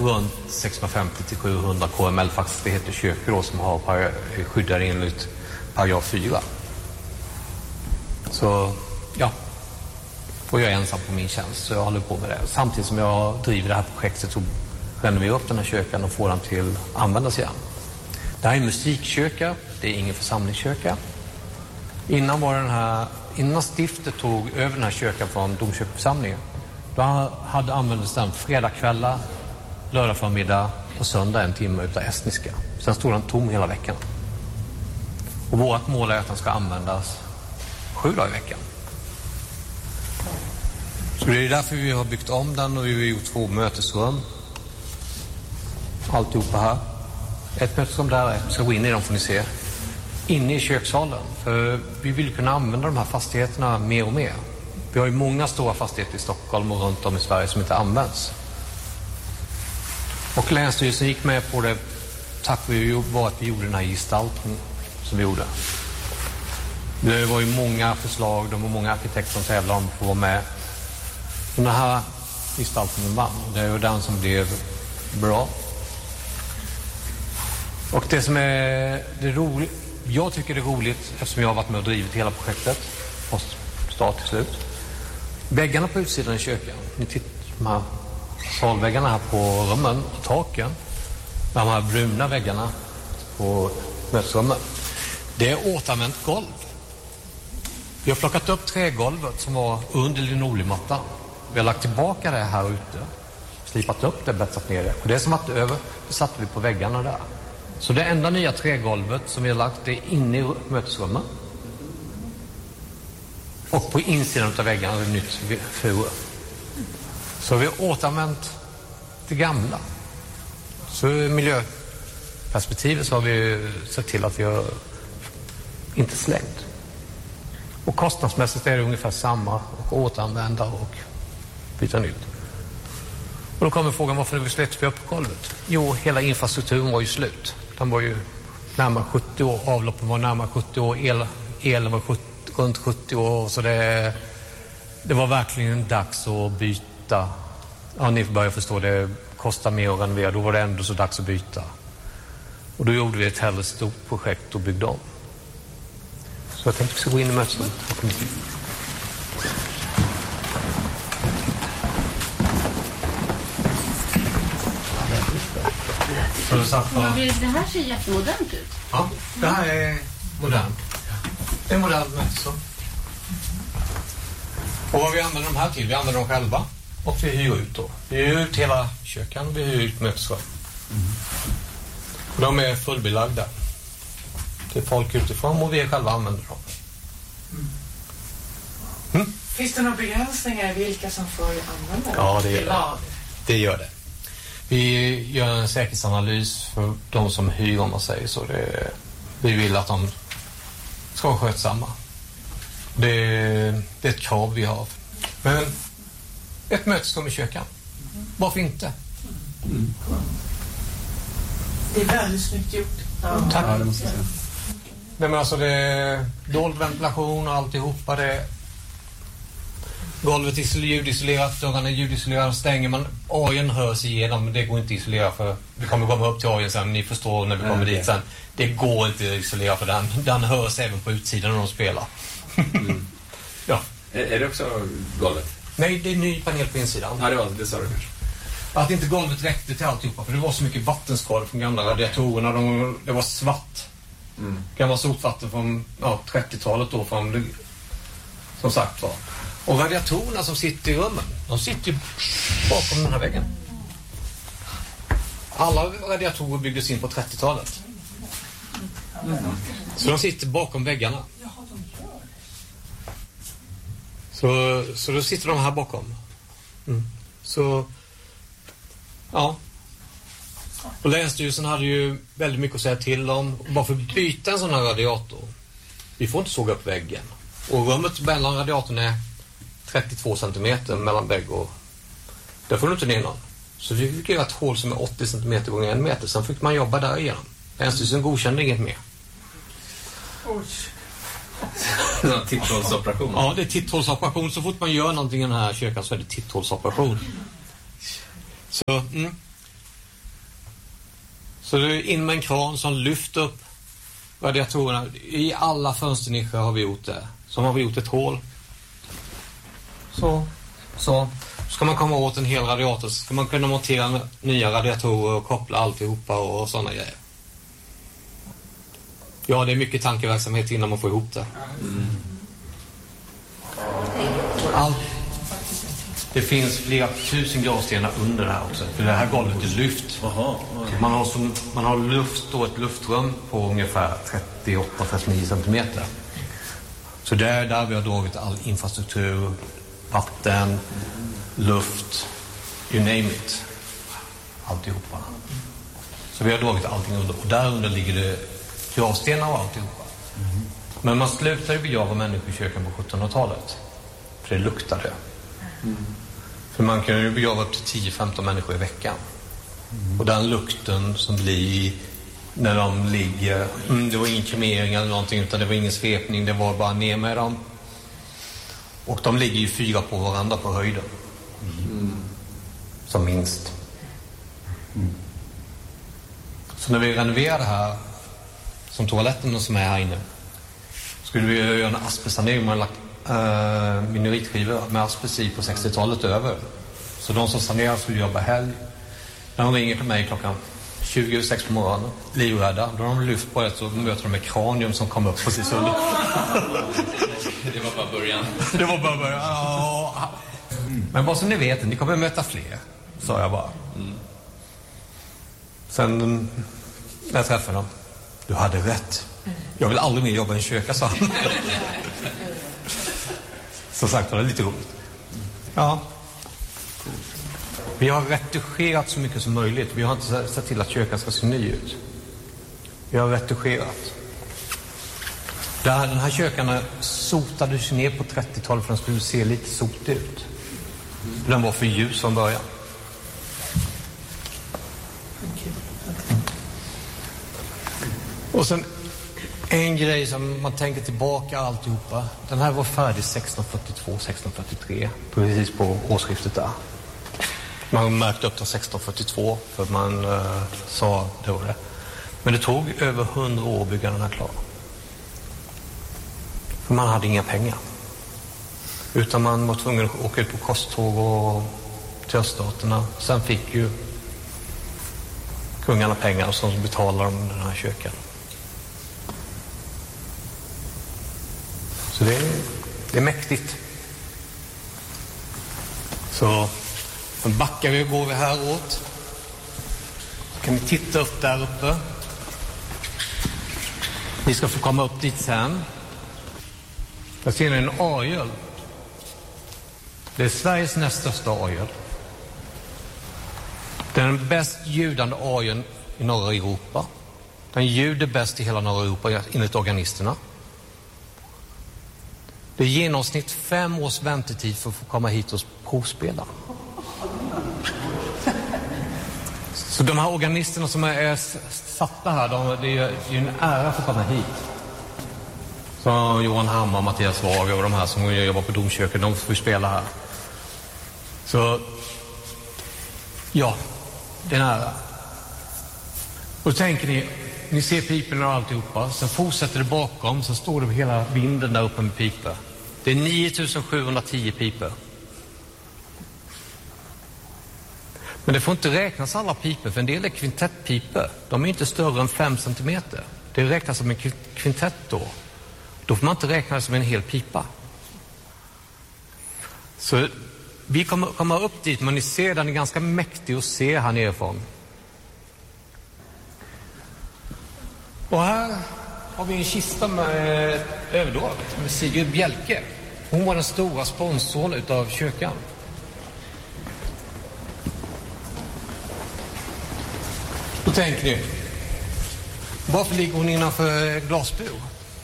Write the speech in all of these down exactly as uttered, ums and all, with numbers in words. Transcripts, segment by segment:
runt sexhundrafemtio till sjuhundra K M L-fastigheter kök då, som har par- skyddar enligt paragraf fyra. Så ja, och jag är ensam på min tjänst, så jag håller på med det. Samtidigt som jag driver det här projektet så renoverar vi upp den här köken och får den till användas igen. Det här är en musikköka, det är ingen församlingsköka. Innan var den här, innan stiftet tog över den här köken från domkyrkoförsamlingen, då hade använts den fredagskvällar, lördag förmiddag och söndag en timme utav estniska. Sen stod den tom hela veckan. Och vårt mål är att den ska användas sju dagar i veckan. Så det är därför vi har byggt om den och vi har gjort två mötesrum. Alltihopa här. Ett mötesrum där, ett ska gå in i dem får ni se. Inne i kökssalen. För vi vill kunna använda de här fastigheterna mer och mer. Vi har ju många stora fastigheter i Stockholm och runt om i Sverige som inte används. Och Länsstyrelsen gick med på det tack vare att vi gjorde den här gestaltningen som vi gjorde. Det var ju många förslag, de var många arkitekter som tävlade om att få vara med. Den här gestaltningen vann. Det är ju den som blev bra. Och det som är det roligt, jag tycker det är roligt eftersom jag har varit med och drivit hela projektet från start till slut. Väggarna på utsidan i köken, ni tittar de här salväggarna här på rummen och taken, de här bruna väggarna på mötesrummen, det är återanvänt golv. Vi har plockat upp trägolvet som var under linoleummattan. Vi har lagt tillbaka det här ute, slipat upp det, bättat ner det. Och det som varit över, det satte vi på väggarna där. Så det enda nya trägolvet som vi har lagt, det är inne i mötesrummen. Och på insidan av väggarna är det nytt furu. Så vi har återanvänt det gamla. Så i miljöperspektivet så har vi sett till att vi har inte slängt. Och kostnadsmässigt är det ungefär samma, och återanvända och byta nytt. Och då kommer frågan, varför vi släppte vi upp golvet? Jo, hela infrastrukturen var ju slut. Den var ju närmare sjuttio år, avloppen var närmare sjuttio år, el, elen var sjuttio, runt sjuttio år. Så det, det var verkligen dags att byta. Ja, ni börjar förstå, det kostar mer att renovera. Då var det ändå så dags att byta. Och då gjorde vi ett hellre stort projekt och byggde om. Så jag tänkte att vi ska gå in i mötesrummet. Det här ser jättemodernt ut. Ja, det här är modernt. Det är modernt mötesrum. Och vad vi använder de här till? Vi använder dem själva. Och vi hyr ut då. Vi hyr ut hela köken och vi hyr ut mötesrum. Mm. De är fullbelagda. Det är folk utifrån och vi själva använder dem. Mm. Finns det några begränsningar i vilka som får använda det? Ja, det gör det. Det gör det. Vi gör en säkerhetsanalys för de som hyr, om man säger så. Det, vi vill att de ska vara skötsamma. Det, det är ett krav vi har. Men ett mötesrum i köken. Varför inte? Mm. Det är väldigt snyggt gjort. Ja. Tack. Ja, det måste jag säga. Nej, men alltså det är dold ventilation och alltihopa. Det golvet är ljudisolerat, dörrarna är ljudisolerade, stänger man, ajen hörs igenom, men det går inte att isolera för vi kommer komma upp till ajen sen, ni förstår när vi kommer dit sen. Det går inte att isolera för den, den hörs även på utsidan när de spelar. Mm. Ja. Är, är det också golvet? Nej, det är ny panel på insidan. Ja, det var det sa du kanske. Att inte golvet räckte till alltihopa, för det var så mycket vattenskador från gamla radiatorerna, de, det var svart. Mm. Gamla sotvatten från ja, trettiotalet då, från det, som sagt var. Och radiatorerna som sitter i rummen, de sitter ju bakom den här väggen. Alla radiatorer byggdes in på trettiotalet. Mm. Så de sitter bakom väggarna. Så, så då sitter de här bakom. Mm. Så, ja. Och Länsstyrelsen hade ju väldigt mycket att säga till om. Varför byta en sån här radiator? Vi får inte såga upp väggen. Och rummet mellan radiatorn är trettiotvå centimeter mellan vägg och... Där får du inte ner någon. Så vi fick göra ett hål som är åttio centimeter gånger en meter. Sen fick man jobba där igenom. Länsstyrelsen godkände inget mer. Oj. En titthålsoperation. Ja, det är titthålsoperation. Så fort man gör någonting i den här kökan så är det titthålsoperation. Så, mm. Så det är in med en kran som lyfter upp radiatorerna. I alla fönsternischer har vi gjort det. Så har vi gjort ett hål. Så, så. Ska man komma åt en hel radiator så ska man kunna montera nya radiatorer och koppla alltihopa och sådana grejer. Ja, det är mycket tankeverksamhet innan man får ihop det. Mm. Allt. Det finns flera tusen gravstenar under det här också. För det här golvet är lyft. Man har, som, man har luft och ett luftrum på ungefär trettioåtta till trettionio centimeter. Så där, där vi har dragit all infrastruktur, vatten, luft, you name it. Alltihopa. Så vi har dragit allting under. Och där under ligger det gravstenar och alltihopa. Mm. Men man slutade begrava människor i kyrkan på sjuttonhundratalet. För det luktade. Mm. För man kan ju begrava upp till tio till femton människor i veckan. Mm. Och den lukten som blir när de ligger, mm, det var ingen kremering eller någonting, utan det var ingen svepning, det var bara ner med dem. Och de ligger ju fyra på varandra på höjden. Mm. Som minst. Mm. Så när vi renoverade här, som toaletten som är här inne, skulle vi göra en asbestsanering. Man har lagt Uh, minoritskivor med asbest i på sextiotalet över. Så de som sanerar skulle jobba helg. När de ringer till mig klockan tjugo över sex på morgonen, livrädda, då har de lyft på ett och möter de med kranium som kom upp precis under. Det var bara början. Det var bara början. Mm. Men vad som ni vet, ni kommer möta fler, sa jag bara. Mm. Sen när jag träffade dem, du hade rätt. Jag vill aldrig mer jobba i en kyrka, sa han. Så sagt var det lite roligt. Ja. Vi har retuscherat så mycket som möjligt. Vi har inte sett till att kyrkan ska se ny ut. Vi har retuscherat. Den här kyrkan sotades ner på trettiotalet för den skulle se lite sotig ut. Den var för ljus från början. Och sen en grej som man tänker tillbaka alltihopa. Den här var färdig sexton fyrtiotvå sexton fyrtiotre. Precis på årsskiftet där. Man märkte upp till sexton fyrtiotvå för man uh, sa det var det. Men det tog över hundra år att bygga den här klar. För man hade inga pengar. Utan man var tvungen att åka ut på kosttåg och till öststaterna. Sen fick ju kungarna pengar som betalade om den här kyrkan. Så det är, det är mäktigt. Så backar vi och går vi här åt. Så kan ni titta upp där uppe. Ni ska få komma upp dit sen. Där ser ni en orgel. Det är Sveriges näst största orgel. Det är den bäst ljudande orgeln i norra Europa. Den ljuder bäst i hela norra Europa enligt organisterna. Det är genomsnitt fem års väntetid för att få komma hit och provspela. Så de här organisterna som är satta här, de, det är ju en ära för att komma hit. Så Johan Hammar, Mattias Wager och de här som jobbar på domkyrkan, de får spela här. Så ja, det är en ära. Och då tänker ni, ni ser piporna och alltihopa. Sen fortsätter det bakom, så står det hela vinden där uppe med piper. Det är nio tusen sjuhundratio piper. Men det får inte räknas alla piper, för en del är kvintettpiper. De är inte större än fem centimeter. Det räknas som en kvintett då. Då får man inte räkna det som en hel pipa. Så vi kommer komma upp dit, men ni ser den är ganska mäktig att se här nerifrån. Och här har vi en kista med överdrag med Sigrid Bjelke. Hon var den stora sponsorn utav kyrkan. Då tänker ni, varför ligger hon innanför glasbur?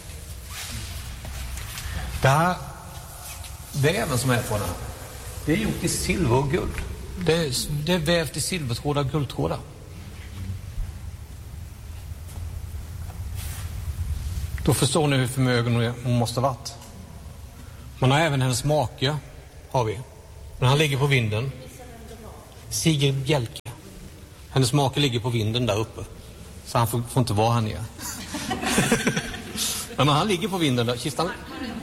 Det här väven som är på den, det är gjort i silver och guld. Det är, det är vävt i silvertrådar och guldtrådar. Då förstår ni hur förmögen hon måste ha varit. Man har även hennes make, har vi. Men han ligger på vinden. Sigrid Bjelke. Hennes make ligger på vinden där uppe. Så han får, får inte vara här nere. Men han ligger på vinden där. Kistan...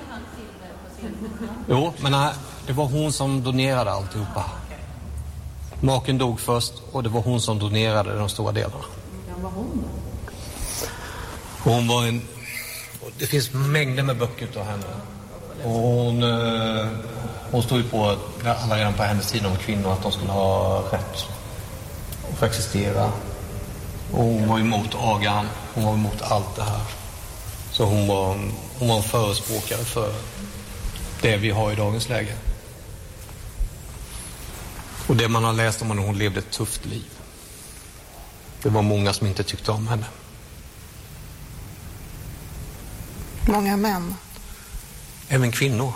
Jo, men nej, det var hon som donerade alltihopa. Maken dog först och det var hon som donerade de stora delarna. Vad var hon då? Hon var en... Det finns mängder med böcker av henne. Och hon, hon stod ju på alla redan på hennes sida om kvinnor att de skulle ha rätt att få existera. Och hon var emot agan. Hon var emot allt det här. Så hon var, hon var en förespråkare för det vi har i dagens läge. Och det man har läst om henne, hon levde ett tufft liv. Det var många som inte tyckte om henne. Många män. Även kvinnor.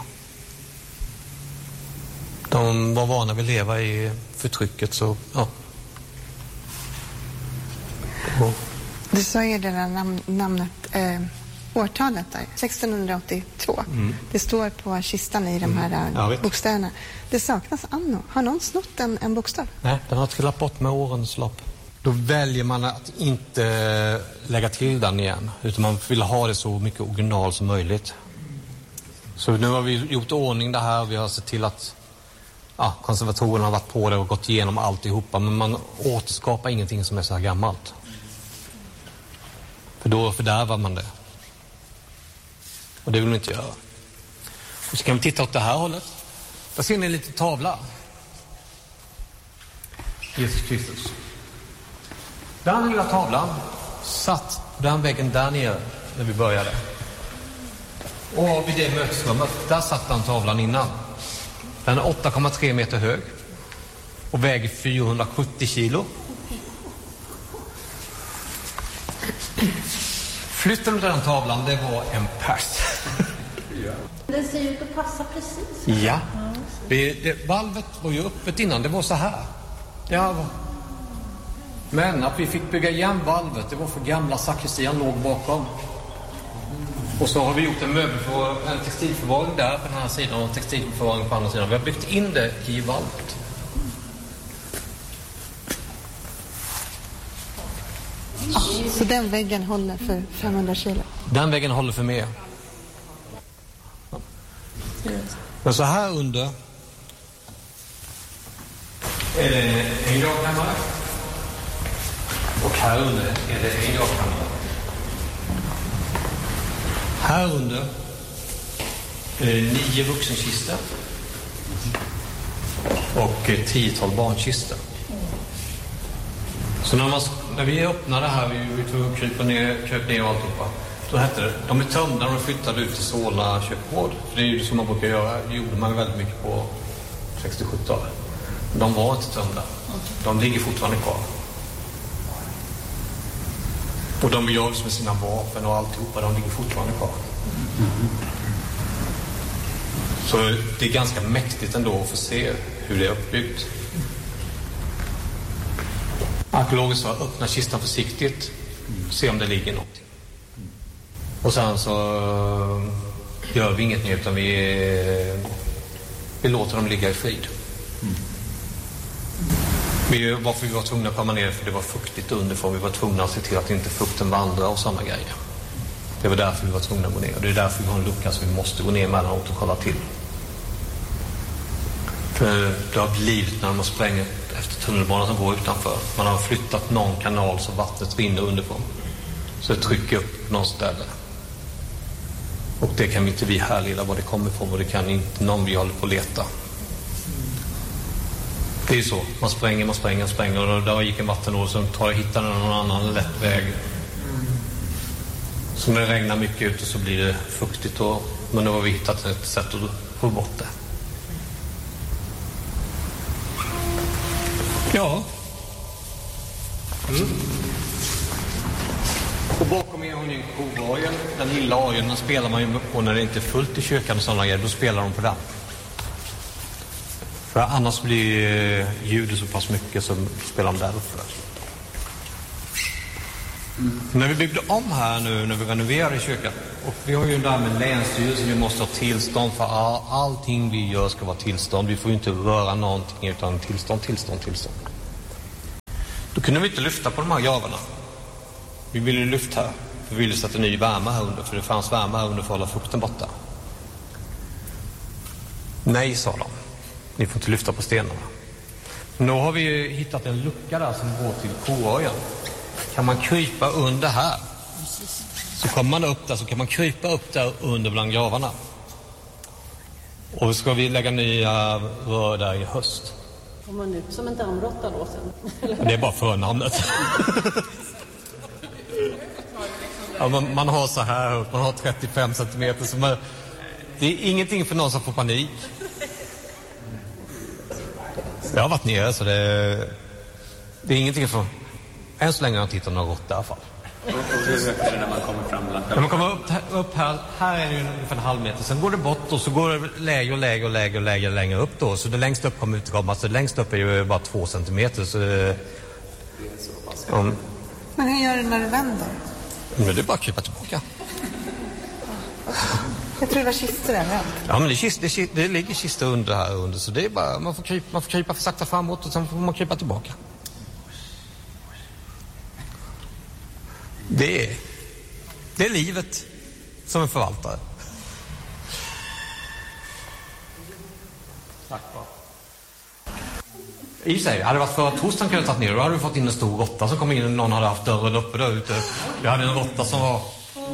De var vana vid att leva i förtrycket, så ja. Och. Du sa ju det där nam- namnet, eh, årtalet där, sextonhundraåttiotvå. Mm. Det står på kistan i de här mm. ja, bokstäverna. Det saknas anno. Har någon snott en, en bokstav? Nej, den har trillat bort med årens lopp. Då väljer man att inte lägga till den igen, utan man vill ha det så mycket original som möjligt. Så nu har vi gjort ordning det här. Vi har sett till att ja, konservatorerna har varit på det och gått igenom alltihopa. Men man återskapar ingenting som är så här gammalt. För då fördärvar man det. Och det vill man inte göra. Och så kan vi titta åt det här hållet. Där ser ni en liten tavla. Jesus Kristus. Den lilla tavlan satt på den väggen där nere när vi började. Och vid det mötesrummet, där satt den tavlan innan. Den är åtta komma tre meter hög och väger fyrahundrasjuttio kilo. Flytten av den tavlan, det var en pers. Den ser ut att passa precis. Ja. Det, det, valvet var ju öppet innan, det var så här. Ja, var. Men att vi fick bygga igen valvet, det var för gamla sakristian låg bakom. Och så har vi gjort en möbel för en textilförvaring där på den här sidan och textilförvaring på andra sidan. Vi har byggt in det i valvet. Så den väggen håller för femhundra kilo? Den väggen håller för mer. Men så här under är det en gravkammare. Och här under är det en gravkammare. Här under är det nio vuxenkistor och ett tiotal barnkistor. Så när, man, när vi öppnade här, vi, vi tog krypa ner, kröp ner och alltihopa, då hette det, de är tömda och flyttade ut till Solna köpgård. För det är ju som man brukar göra, det gjorde man väldigt mycket på sextio-sjuttiotalet. De var inte tömda. De ligger fortfarande kvar. Och de begravs med sina vapen och alltihopa, de ligger fortfarande kvar. Så det är ganska mäktigt ändå att få se hur det är uppbyggt. Arkeologer sa, öppna kistan försiktigt, se om det ligger någonting. Och sen så gör vi inget mer, utan vi, vi låter dem ligga i frid. Vi, varför vi var tvungna att komma ner, för det var fuktigt underifrån. Vi var tvungna att se till att inte fukten vandrar och sådana grejer. Det var därför vi var tvungna att gå ner. Och det är därför vi har en lucka, så vi måste gå ner mellanåt och kolla till. För det har blivit när man spränger efter tunnelbanan som går utanför. Man har flyttat någon kanal så vattnet rinner underifrån. Så det trycker upp någon ställe. Och det kan inte vi härleda var det kommer ifrån, och det kan inte någon vi håller på att leta. Det är ju så. Man spränger, man spränger, man spränger. Och där gick en vattenål som tar och hittar någon annan lätt väg. Så när det regnar mycket ut och så blir det fuktigt. Och, men nu har vi hittat ett sätt att få bort det. Ja. Mm. Och bakom er har ni en kovargen. Den lilla orgeln spelar man ju på när det inte är fullt i kyrkan och sådana grejer. Då spelar de på den. För annars blir ljudet så pass mycket som spelar de där uppe. Mm. När vi byggde om här nu, när vi renoverade kyrkan, och vi har ju där med länsstyrelsen, vi måste ha tillstånd för all, allting vi gör ska vara tillstånd. Vi får ju inte röra någonting utan tillstånd, tillstånd, tillstånd. Då kunde vi inte lyfta på de här gravarna. vi ville lyfta här. Vi ville sätta ny värme här under, för det fanns värme här under för att hålla fukten borta. Nej, sa de. Ni får inte lyfta på stenarna. Nu har vi ju hittat en lucka där som går till Koöjen. Kan man krypa under här, så kommer man upp där, så kan man krypa upp där under bland gravarna. Och ska vi lägga nya rör där i höst. Kommer man ut som en dammråtta då sen? Det är bara förnamnet. Ja, man, man har så här, man har trettiofem centimeter. Så man, det är ingenting för någon som får panik. Jag har varit nere, så det, det är ingenting för... Än så länge har jag inte hittat något rått i alla fall. Och hur högt är det när man kommer fram? När man kommer upp, upp här, här är det ungefär en halv meter. Sen går det bort och så går det lägre och lägre och lägre och lägre, längre upp då. Så det längst upp kommer utkomma. Så det längst upp är ju bara två centimeter. Så det, um. Men hur gör du när du vänder? Men det är bara att krypa tillbaka. Jag tror det var kistor överallt. Ja, men det, kist, det, det ligger kistor under här under. Så det är bara, man får krypa, man får krypa för sakta framåt och sen får man krypa tillbaka. Det är, det är livet som en förvaltare. Tack va. I sig, hade det varit förra torsdagen kunde jag tagit ner, då hade vi fått in en stor råtta som kom in och någon hade haft dörren uppe där ute. Vi hade en råtta som var...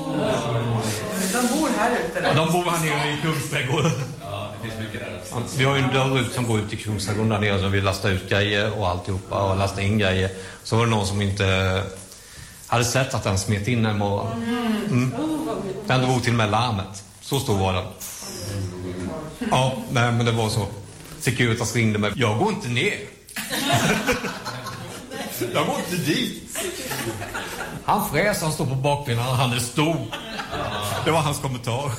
De bor här ute där. Ja, de bor här nere i Kungsträdgården. Ja, det finns mycket där. Vi har ju en dörr ut som går ut i Kungsträdgården där nere, så vi lastar ut grejer och alltihopa och lastar in grejer. Så var det någon som inte hade sett att den smet in en morgon. Mm. Den drog till med larmet. Så stor var den. Ja, nej, men det var så. Securitas ringde mig. Jag går inte ner. Jag går inte dit. Han fräs, han står på bakbenen, han är stor. Det var hans kommentar.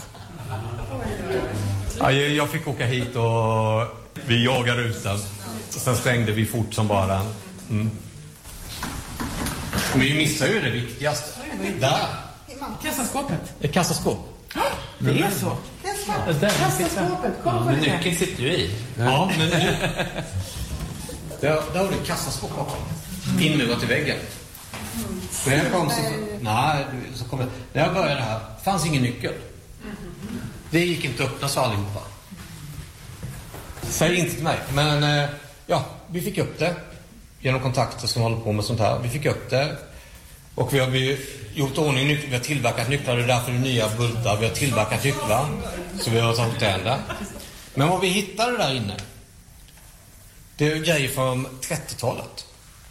Ja, jag fick åka hit och vi jagade ut den. Sen stängde vi fort som bara den. Mm. Men vi missar ju det viktigaste. Där. Kassaskåpet. Ett kassaskåp. Det är så. Kassaskåpet, kom Men nyckeln sitter ju i. Ja, men nu... Där, där har du ett kassaskåp bakom. Inmurat i väggen. Så jag kom så... Nej, så kom jag... När jag började här, fanns ingen nyckel. Det gick inte att öppna så allihopa. Säg inte till mig. Men ja, vi fick upp det. Genom kontakter som håller på med sånt här. Vi fick upp det. Och vi har vi gjort ordning nycklar. Vi har tillverkat nycklar. Det är därför det är nya bultar. Vi har tillverkat nycklar. Så vi har tagit den där. Men vad vi hittade där inne, det är grejer från trettiotalet.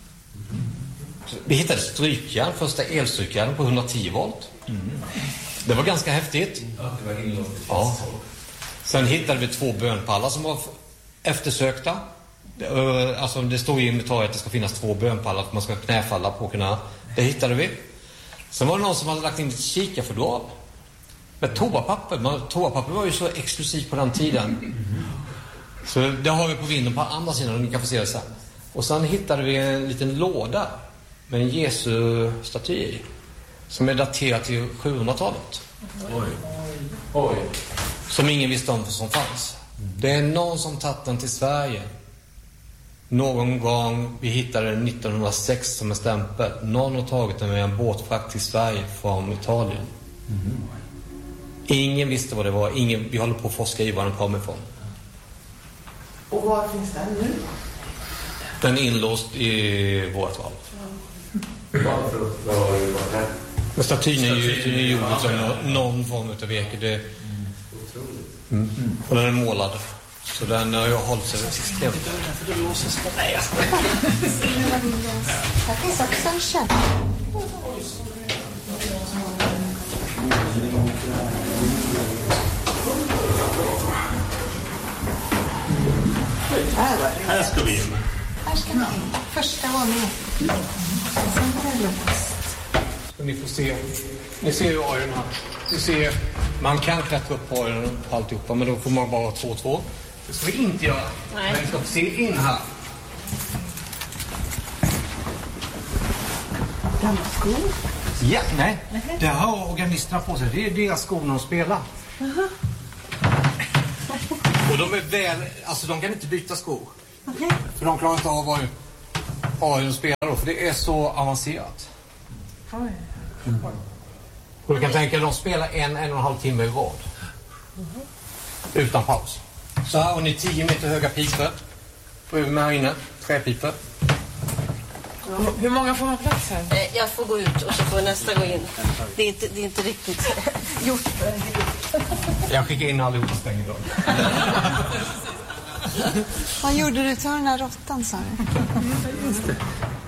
Vi hittade strykjärn. Första elstrykjärn på hundratio volt. Det var ganska häftigt. Ja. Sen hittade vi två bönpallar som var eftersökta. Alltså det står i inventariet att det ska finnas två bönpallar att man ska knäfalla på kunna. Det hittade vi. Sen var det någon som hade lagt in ett kikarfodral med toapapper. Toapapper var ju så exklusivt på den tiden. Så det har vi på vinden på andra sidan och ni kan få se det sen. Och sen hittade vi en liten låda med en Jesu-staty i, som är daterad till sjuhundratalet. Oj. Oj. Som ingen visste om som fanns. Det är någon som tagit den till Sverige. Någon gång, vi hittade den nittonhundrasex som en stämpel. Någon har tagit den med en båtfrakt till Sverige från Italien. Mm. Ingen visste vad det var. Ingen, vi håller på att forska i var den kommer ifrån. Och var finns den nu? Den är inlåst i vårt val. Men statyn är ju gjord som någon form av virke. Det... Mm. Och den är målad. Så den har jag hållit sig system. Här finns också en köp. Här ska vi in. Här ska vi in. Första våningen. Sen var det låst. Ni får se. Ni ser ju öronen här. Ni ser, man kan klättra upp på öronen och alltihopa, men då får man bara två två. Det ska vi inte göra. Nej. Men vi ska se in här. Gamla skor? Ja, nej. Det har organisterna på sig. Det är deras skor när de spelar. Aha. Och de är väl, alltså de kan inte byta skor. Okay. För de klarar inte av vad de spelar då, för det är så avancerat. Oj. Och du kan tänka att de spelar en, en och en halv timme i rad. Utan paus. Så här har ni tio meter höga pipor. På här inne, träpipor. Hur många får man plats här? Jag får gå ut och så får nästa gå in. Det är inte, det är inte riktigt gjort för en Jag skickar in allihopa stäng idag. Vad gjorde du till den här råttan, sa du? Just det.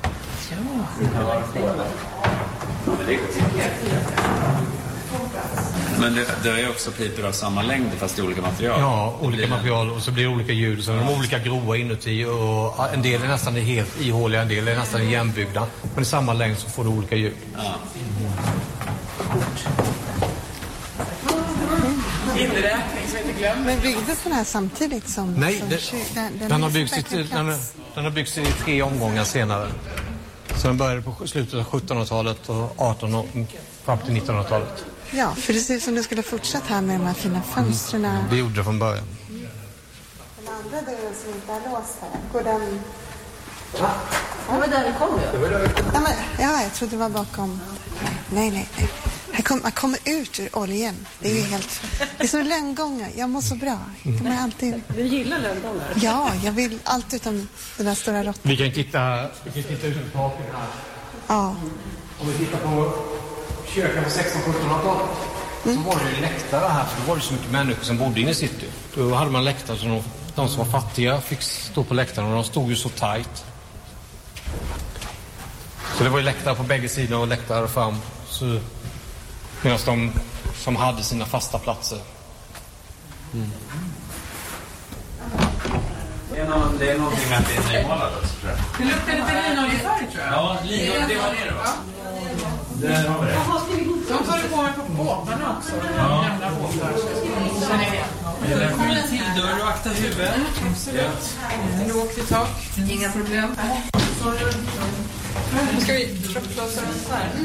Men det, det är också pipor av samma längd fast i olika material. Ja, olika material och så blir det olika ljud. Så de är olika grova inuti och en del är nästan helt ihåliga, en del är nästan igenbyggda. Men i samma längd så får du olika ljud. Ja. Inräkning som inte glömmer. Men byggdes den här samtidigt som... Nej, som det, kyr, den, den, den, har byggts i, den, den har byggts i tre omgångar senare. Så den började på slutet av sjuttonhundratalet och artonhundratalet fram till nittonhundratalet. Ja, för det ser ut som du skulle fortsätta här med de här fina fönstren. Mm. Det gjorde det från början. Den andra dörren som inte är låst här, går den... Ja. Det var där det kom ju. Ja, men, ja, jag trodde det var bakom... Nej, nej, nej. Här kom, man kommer ut ur oljan. Det är ju helt... Det är som lönngångar. Jag mår så bra. De är alltid... Du gillar lönngångar? Ja, jag vill allt utom den där stora råttan. Vi kan titta, vi kan titta ut på taket här. Ja. Om vi tittar på kyrkan på sextonhundra-sjuttonhundratalet mm. så var det ju läktare här, för då var det så mycket människor som bodde inne i city. Då hade man läktare så de, de som var fattiga fick stå på läktaren och de stod ju så tajt. Så det var ju läktare på bägge sidor och läktare fram. Så, medan de som hade sina fasta platser. Mm. Det är, någon, det är någonting med att det är nymålat också, tror jag. Det luktar lite linoljefärg, tror jag. Ja, linolje, det var det då. Där har vi det. De tar det på mig på båtarna också. Ja. Gamla båtar. Det kommer en till dörr och akta huvudet. Absolut. Lågt i tak. Inga problem. Nu ska vi trapplåsa den så här.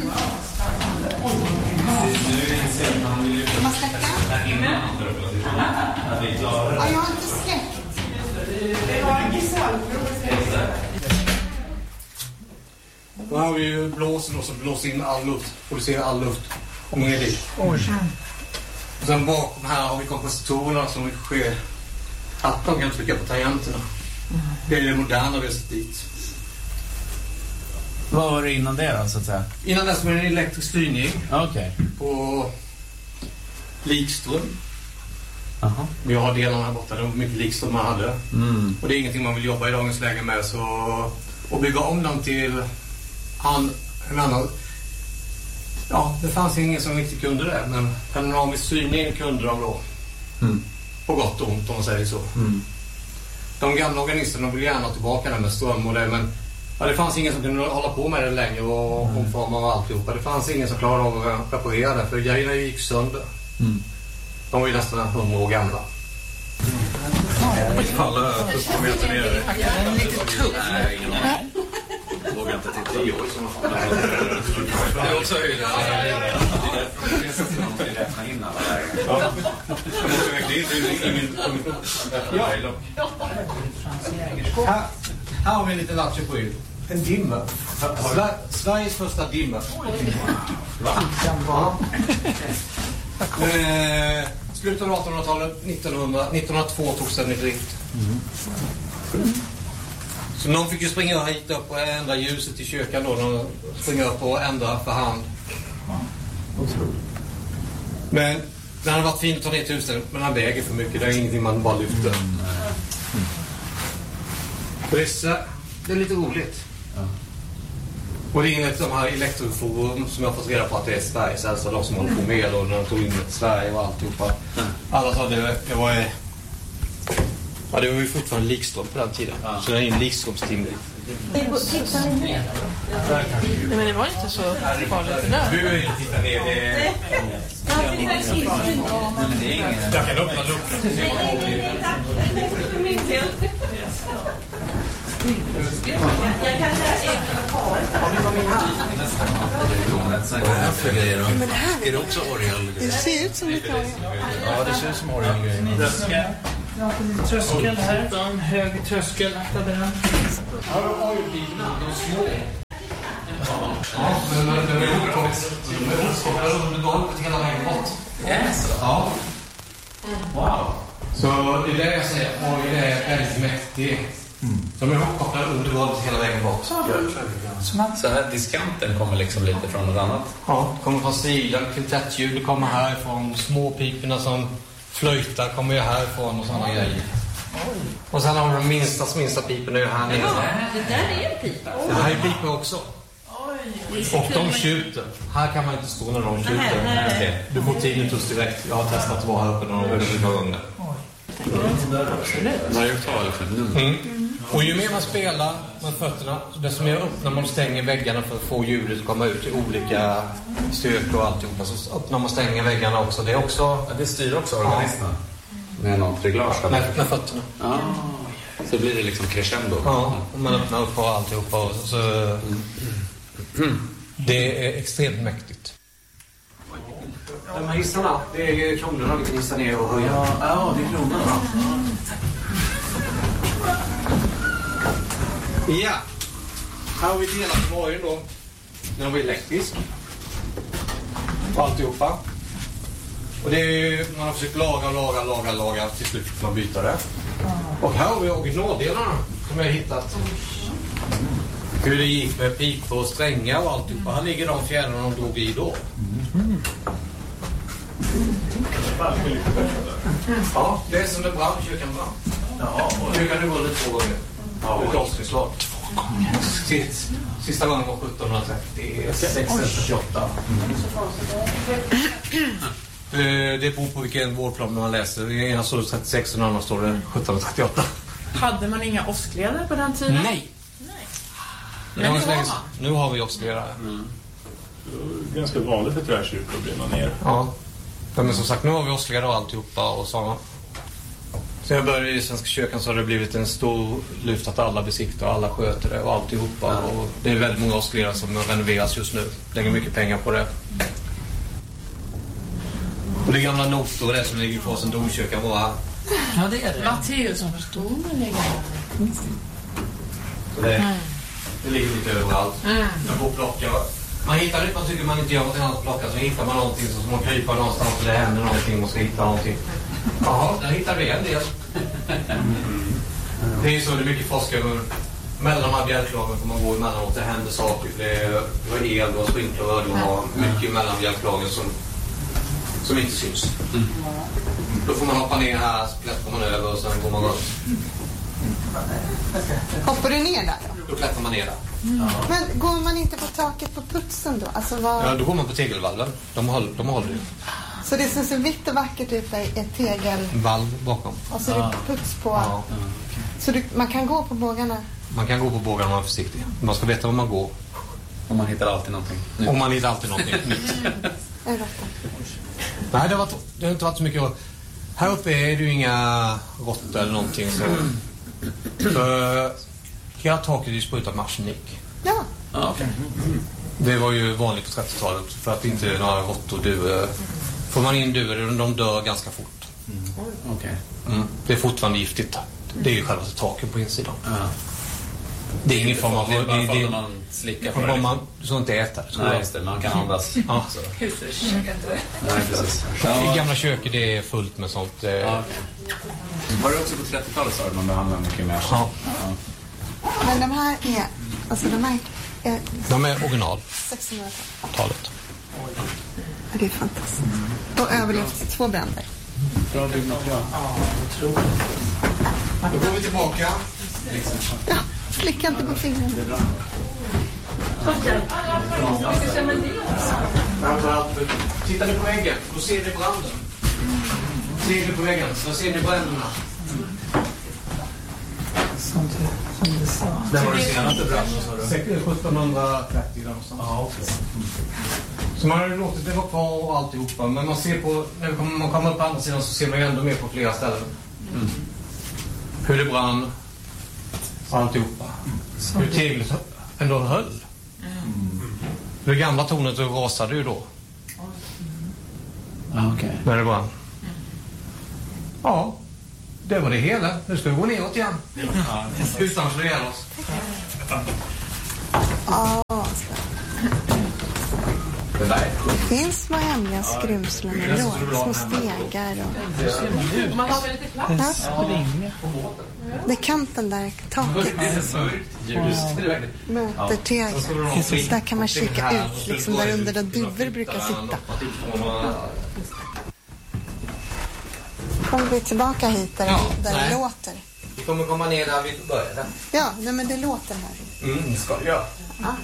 Man släcka? Ja, jag har inte släckt. Det var en gissallprov. Då har vi ju blåsen och så blåser in all luft, producerar all luft och ner dit. Och sen bakom här har vi kompositorerna som sker att de kan trycka på tangenterna. Det är det moderna vi har sett dit. Vad var det innan det då, så att säga? Innan dess var det en elektrisk styrning okay. på likström. Aha. Vi har delarna här borta, det var mycket likström man hade. Mm. Och det är ingenting man vill jobba i dagens läge med. Så att bygga om den till an, en annan... Ja, det fanns ingen som riktigt kunde det. Men panoramisk styrning kunde de då. Mm. På gott och ont om man säger så. Mm. De gamla organisterna vill gärna tillbaka där med ström och det. Men ja, det fanns ingen som kunde hålla på med det längre och mm. omforma och alltihopa. Det fanns ingen som klarade av att reparera det. För grejerna gick sönder. Mm. De var ju nästan hundra år gamla. Alla upp meter ner. Den är lite tuff. Nej, ingen aning. Jag vågar inte titta. Det är också höjden. Det är därför de vill räkna in alla lägen. Ja. Jag måste verkligen inte ingen... Här, här har vi en liten latch på er. En dimmer. Sveriges första dimmer. Va? Eh, slutet av artonhundratalet, nittonhundra, nittonhundratvå togs den i drift. Mm. Så någon fick ju springa hit upp och ändra ljuset i kyrkan då. De springer upp och ändra för hand. Men den hade varit fint att ta ner till huset, men den väger för mycket. Det är ingenting man bara lyfter. Mm. Det är, det är lite roligt. Och det är enligt de här elektroforum som jag har fått reda på att det är Sveriges äldsta, de som håller på med och när de tog in Sverige och alltihopa. Alla sa det, det var ju... Ja, det var ju fortfarande likström på den tiden. Ja. Så det är en likströmstimmer. Tittar ni ner? Nej, men det var inte så farligt det där. Du vill inte titta ner. Det är... Jag kan öppna luckan. Jag kan säga Men det här är det också orgel? Det ser ut som ett orgel. Ja, det ser ut som orgel. Tröskel här. En hög tröskel. Där den. Ja, de har ju blivit de små. Ja, men den är är uppkopplade under golvet hela vägen bort. Yes. Ja. Wow. Så det är det jag säger. Oj, det är väldigt mäktigt. Mm. De är uppkopplade under golvet hela vägen bort. Så här diskanten kommer liksom lite från något annat? Ja, det kommer från stilen. Kvintettljud, det kommer härifrån. Småpiporna som flöjtar kommer ju härifrån och sådana grejer. Oj. Och sen har vi de minsta, minsta piporna ju här nere. Ja, det där är en pipa. Det här är pipor också. Oj. Och de tjuter. Här kan man inte stå när de tjuter. Nej, nej. Du får tinnitus direkt. Jag har testat att vara här uppe några gånger. Varje tal för ett nummer. Mm. Och ju mer man spelar med fötterna, desto mer öppnar man och stänger väggarna för att få ljudet att komma ut i olika styrkor och alltihopa. Så öppnar man och stänger väggarna också. Det är också... Ja, det styr också organisten. Ja. Med något reglage. Med, med fötterna. Ja. Så blir det liksom crescendo. Ja, och man öppnar upp och alltihopa. Och så, mm. Mm. Det är extremt mäktigt. De här hissarna, det är kronorna vi kan hissa ner och höja. Ja, ja, det är kronorna. Ja, här har vi delat på varje då. Den var elektrisk. Och alltihopa. Och det är, man har försökt laga, laga, laga, laga. Till slut får man byta det. Och här har vi originaldelarna som jag har hittat. Hur det gick med pipor och strängar och alltihopa. Här ligger de fjärrarna de drog i då. Mm. Ja, det är som det brann, kyrkan brann. Ja, och kyrkan är vunnit två gånger. Ja, ett avslutslag. Två gånger. Sist, sista gången var sjuttonhundratrettioåtta. Mm. Det beror på vilken vårdplan man läser. I ena står det trettiosex och den andra står det sjuttonhundratrettioåtta. Hade man inga åskledare på den tiden? Nej. Nej. Men nu, har man. nu har vi åskledare. Mm. Ganska vanligt att träkyrkor brinna ner. Ja. Men som sagt, nu har vi åskledare och alltihopa och sådana. Så jag började i Svenska kyrkan så har det blivit en stor lyft att alla besiktar och alla sköter det och alltihopa. Ja. Och det är väldigt många åskledare som renoveras just nu. Lägger mycket pengar på det. Och det gamla notor det som ligger på som domkyrkan var här. Ja, det är det. Matteus som förstår man ligger här. Så det, det ligger lite överallt. Mm. Jag får plocka. Man hittar det, man tycker man inte gör något annat att plocka. Så hittar man någonting så man kryper någonstans och det händer någonting och ska hitta någonting. Jaha, där hittar vi en del. Det är ju så, det är mycket forskare. Mellan de här bjälklagen får man gå emellanåt. Det händer saker. Det var el och sprinkler och det var mycket mellan bjälklagen som, som inte syns. Mm. Då får man hoppa ner här, så klättrar man över och sen går man runt. Hoppar du ner där då? Då klättrar man ner där. Mm. Men går man inte på taket på putsen då? Alltså vad... Ja, då går man på tegelvalven. De håller, de håller ju. Så det ser så vitt och vackert ut i ett tegelvalv bakom. Och så är det puts på. Ja. Så du, man kan gå på bågarna? Man kan gå på bågarna om man är försiktig. Man ska veta var man går. Och man hittar alltid någonting nytt. Och man hittar alltid någonting nytt. Nej, det har, varit, det har inte varit så mycket. Här uppe är det ju inga råttor eller någonting. Så. För hela taket är ju sprutat med arsenik. Ja. Ah, okay. Det var ju vanligt på trettiotalet för att inte några råttor dör. Får man in duvor, de dör ganska fort. Mm. Okay. Mm. Det är fortfarande giftigt. Det är ju själva taken på insidan. Ja. Det är ingen form av... Det är bara för att man slickar på det. Man så inte äter. Så nej, just det. Man kan andas. Ja. Husdjursköket. Nej, precis. I gamla köket det är fullt med sånt. Ja, okay. Var det också på trettiotalet så man behandlar mycket mer? Ja. Ja. Men de här är... Alltså de här är... De är original. sexhundratalet. Ja, det är fantastiskt. Och överlevt två bränder. Bra byggmaterial. Ja, jag tror det. Då går vi tillbaka. Ja, slicka inte på fingrarna. Tittar ni på väggen, då ser ni branden. Ser ni på väggen, så ser ni bränderna. Som du, som du sa. Det var det senaste branden, sa du? sjuttonhundratrettio någonstans. Ja, okej. Så man har ju låtit det vara kvar och alltihopa. Men man ser på, när man kommer upp på andra sidan så ser man ju ändå mer på flera ställen. Mm. Hur det brann och alltihopa. Så hur teglet ändå höll. Mm. Det gamla tornet rasade ju då. Mm. Okay. När det brann. Ja, det var det hela. Nu ska vi gå neråt igen. Ja, utan att slå ihjäl oss. Ja, det finns små hemliga skrymslen och låg, små stegar och... Man har lite plats. Ja. Det är kanten där, taket. Möter teget. Där kan man kika ut, liksom där under där duvor brukar sitta. Kommer vi tillbaka hit där, Ja, där det nej. låter? Vi kommer komma ner där vi började. Ja, nej, men det låter här. Mm, det ska jag. Ja.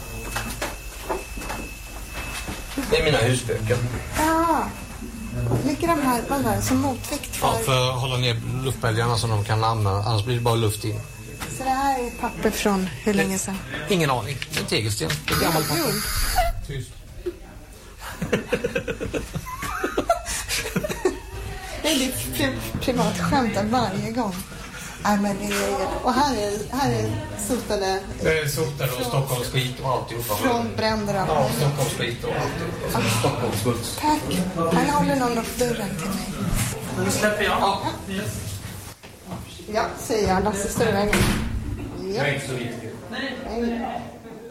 Det är mina husböcker. Ja. Ligger de här, vad var det, som motvikt för... Ja, för att hålla ner luftbälgarna som de kan använda, annars blir det bara luft in. Så det här är papper från hur länge sedan? Ingen aning. Det är en tegelsten. Det är gammalt papper. Tyst. Det är pri privat skämtar varje gång. Nej, men det är... Och här är, här är sotade... Det är sotade och Stockholms skit och alltihopa. Från bränder och Ja, Stockholms skit och alltihopa. Stockholms smuts. Tack. Här håller någon upp dörren till mig. Nu släpper jag. Ja. Ja, säger jag. Lasse står i vägen. Ja. Det är inte så viktigt. Nej.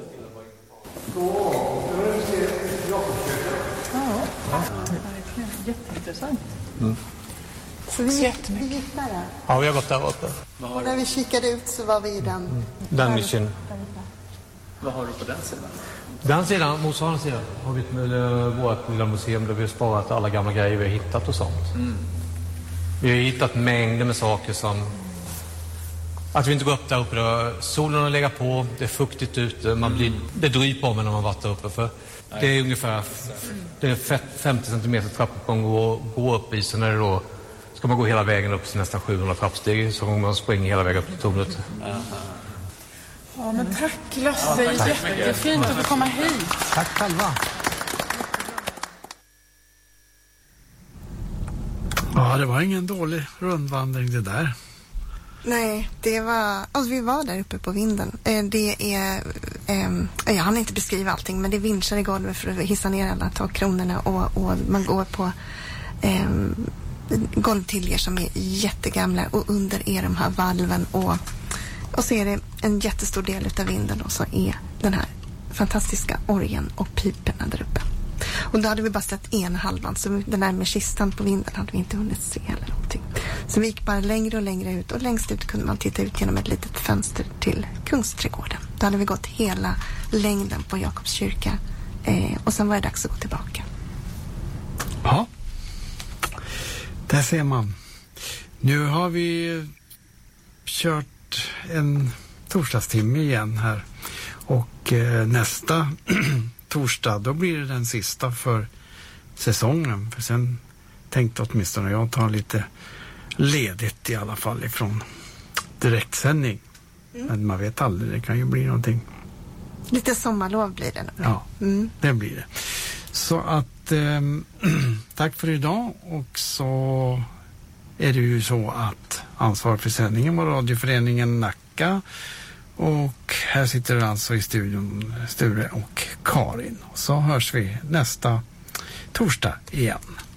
Jätteintressant. Mm. Så vi, vi gick där. Ja, vi har gått där uppe. Och när vi kikade ut så var vi i den. Den mission. Vad har du på den sidan? Den sidan, motsvarande sidan, har vi med vårt lilla museum där vi har sparat alla gamla grejer vi har hittat och sånt. Mm. Vi har hittat mängder med saker som... Att vi inte går upp där uppe, då solen har legat på, det är fuktigt ute, man blir, det dryper om när man varit där uppe. För det är ungefär det är femtio centimeter trappuppgång att gå upp i, så när det då ska man gå hela vägen upp till nästan sjuhundra trappsteg så man springer hela vägen upp till tornet. Ja, men tack Lasse, ja, jättefint att få komma hit. Tack själva. Ja, det var ingen dålig rundvandring det där. Nej, det var... Alltså vi var där uppe på vinden. Eh, det är... Eh, jag hann inte beskriva allting, men det är vinschar i golvet för att hissa ner alla takkronorna och, och man går på eh, golvtiljer som är jättegamla och under är de här valven och, och så är det en jättestor del utav vinden och så är den här fantastiska orgeln och piperna där uppe. Och då hade vi bara sett en halvan, så den där med kistan på vinden hade vi inte hunnit se eller någonting. Så vi gick bara längre och längre ut och längst ut kunde man titta ut genom ett litet fönster till Kungsträdgården. Då hade vi gått hela längden på Jakobs kyrka eh, och sen var det dags att gå tillbaka. Ja, där ser man. Nu har vi kört en torsdagstimme igen här och eh, nästa torsdag, då blir det den sista för säsongen. För sen tänkte åtminstone jag ta lite ledigt i alla fall ifrån direktsändning. Mm. Men man vet aldrig, det kan ju bli någonting. Lite sommarlov blir det. Ja, mm. det blir det. Så att eh, tack för idag, och så är det ju så att ansvar för sändningen var Radioföreningen Nacka. Och här sitter det alltså i studion Sture och Karin. Så hörs vi nästa torsdag igen.